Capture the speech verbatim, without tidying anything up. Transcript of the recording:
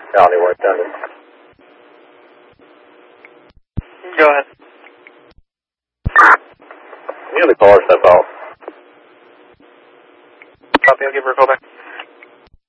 County where attended. Go ahead. You have the caller step out. Copy, I'll give her a call back.